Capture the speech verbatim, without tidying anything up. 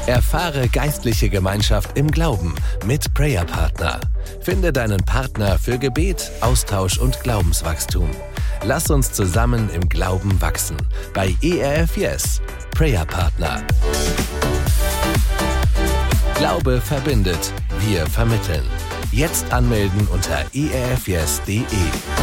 Erfahre geistliche Gemeinschaft im Glauben mit Prayer Partner. Finde deinen Partner für Gebet, Austausch und Glaubenswachstum. Lass uns zusammen im Glauben wachsen. Bei E R F Yes, Prayer Partner. Glaube verbindet. Wir vermitteln. Jetzt anmelden unter e r f yes punkt d e.